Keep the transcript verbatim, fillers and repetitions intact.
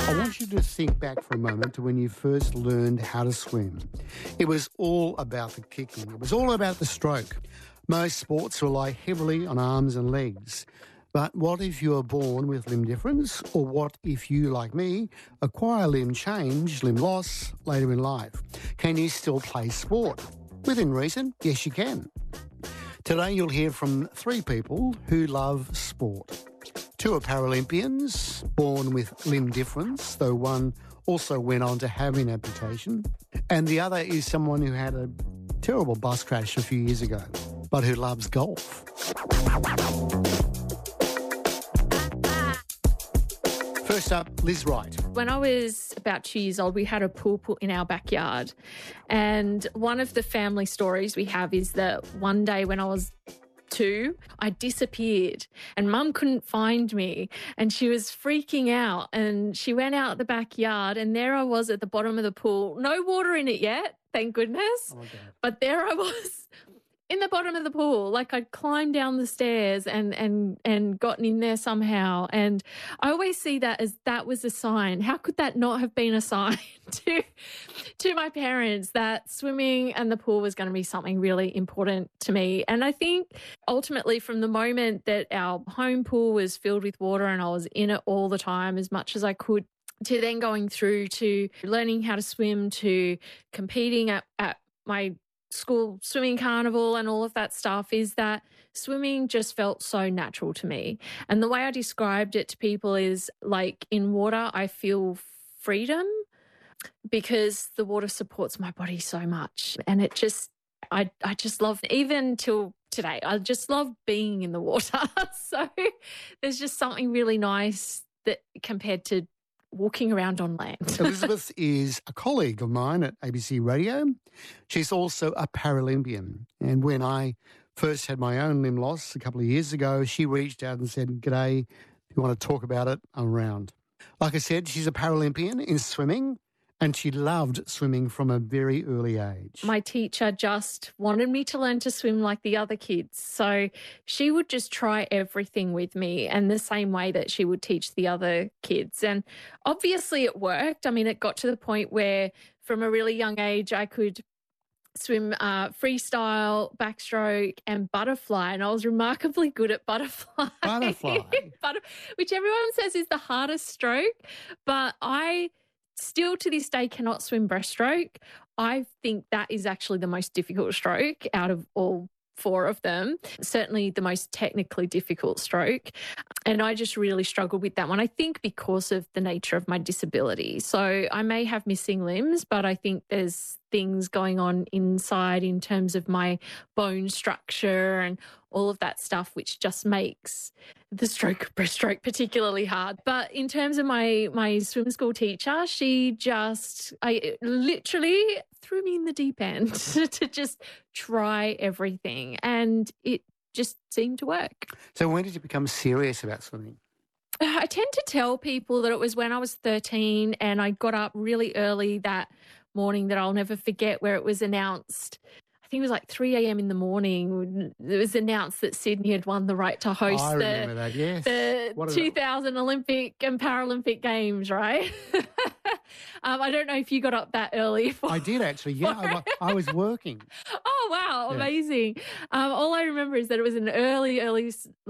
I want you to think back for a moment to when you first learned how to swim. It was all about the kicking. It was all about the stroke. Most sports rely heavily on arms and legs. But what if you are born with limb difference? Or what if you, like me, acquire limb change, limb loss later in life? Can you still play sport? Within reason, yes you can. Today you'll hear from three people who love sport. Two are Paralympians, born with limb difference, though one also went on to have an amputation. And the other is someone who had a terrible bus crash a few years ago, but who loves golf. First up, Liz Wright. When I was about two years old, we had a pool pool in our backyard. And one of the family stories we have is that one day when I was two, I disappeared and Mum couldn't find me and she was freaking out, and she went out the backyard and there I was at the bottom of the pool. No water in it yet, thank goodness. Oh, okay. But there I was in the bottom of the pool, like I'd climbed down the stairs and and and gotten in there somehow. And I always see that as that was a sign. How could that not have been a sign to to my parents that swimming and the pool was going to be something really important to me? And I think ultimately from the moment that our home pool was filled with water and I was in it all the time as much as I could, to then going through to learning how to swim, to competing at, at my school swimming carnival and all of that stuff, is that swimming just felt so natural to me. And the way I described it to people is like in water, I feel freedom because the water supports my body so much. And it just, I, I just love, even till today, I just love being in the water. So there's just something really nice that compared to walking around on land. Elizabeth is a colleague of mine at A B C Radio. She's also a Paralympian. And when I first had my own limb loss a couple of years ago, she reached out and said, "G'day, if you want to talk about it, I'm around." Like I said, she's a Paralympian in swimming, and she loved swimming from a very early age. My teacher just wanted me to learn to swim like the other kids. So she would just try everything with me, and the same way that she would teach the other kids. And obviously it worked. I mean, it got to the point where from a really young age I could swim uh, freestyle, backstroke and butterfly. And I was remarkably good at butterfly. Butterfly? Butter- which everyone says is the hardest stroke. But I still to this day cannot swim breaststroke. I think that is actually the most difficult stroke out of all four of them. Certainly the most technically difficult stroke. And I just really struggled with that one, I think because of the nature of my disability. So I may have missing limbs, but I think there's things going on inside in terms of my bone structure and all of that stuff, which just makes the stroke breaststroke particularly hard. But in terms of my my swim school teacher, she just I literally threw me in the deep end to just try everything, and it just seemed to work. So when did you become serious about swimming? I tend to tell people that it was when I was thirteen and I got up really early that morning that I'll never forget, where it was announced, I think it was like three a.m. in the morning, it was announced that Sydney had won the right to host I the, remember that, yes. the two thousand Olympic and Paralympic Games, right? um, I don't know if you got up that early. For, I did actually, yeah. I, I was working. Oh, wow, Yeah. amazing. Um, all I remember is that it was an early, early